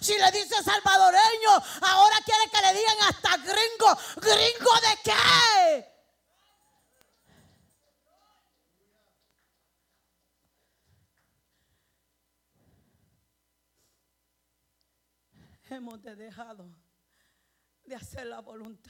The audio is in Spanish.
Si le dice salvadoreño, ahora quiere que le digan hasta gringo. ¿Gringo de qué? Hemos dejado de hacer la voluntad